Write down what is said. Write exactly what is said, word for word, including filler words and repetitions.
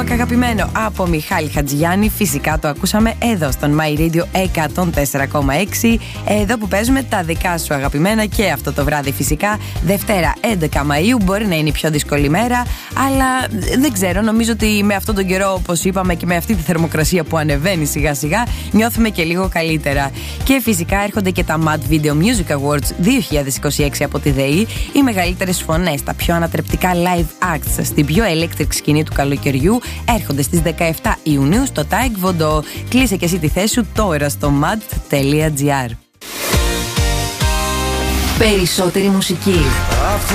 Throwback αγαπημένο από Μιχάλη Χατζηγιάννη. Φυσικά το ακούσαμε εδώ στον My Radio εκατόν τέσσερα κόμμα έξι. Εδώ που παίζουμε τα δικά σου αγαπημένα και αυτό το βράδυ φυσικά. Δευτέρα έντεκα Μαΐου μπορεί να είναι η πιο δύσκολη μέρα, αλλά δεν ξέρω, νομίζω ότι με αυτόν τον καιρό, όπως είπαμε, και με αυτή τη θερμοκρασία που ανεβαίνει σιγά σιγά, νιώθουμε και λίγο καλύτερα. Και φυσικά έρχονται και τα Mad Video Music Awards δύο χιλιάδες είκοσι έξι από τη ΔΕΗ. Οι μεγαλύτερες φωνές, τα πιο ανατρεπτικά live acts στην πιο electric σκηνή του καλοκαιριού έρχονται στις δεκαεφτά Ιουνίου στο Taekwondo. Κλείσε και εσύ τη θέση σου τώρα στο mad τελεία gr. Περισσότερη μουσική.